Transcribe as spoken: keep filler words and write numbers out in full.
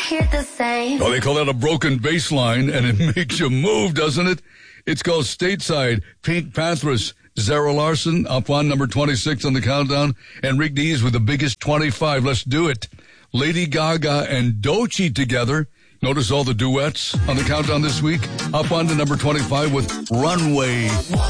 hear the same. Oh, they call that a broken bass line, and it makes you move, doesn't it? It's called Stateside. Pink Panthers. Zara Larson up on number twenty-six on the countdown. Enrique Diaz with the biggest twenty-five. Let's do it. Lady Gaga and Doechii together. Notice all the duets on the countdown this week. Up on to number twenty-five with Runway.